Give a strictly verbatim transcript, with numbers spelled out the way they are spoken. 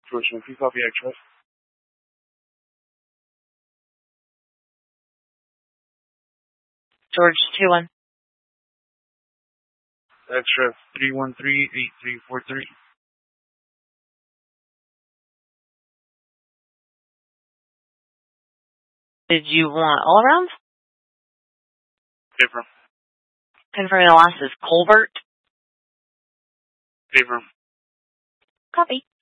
George Murphy, copy extra. George two one. Extra three one three eight three four three. Did you want all around? Paper. Confirming the last is Colbert. Paper. Copy.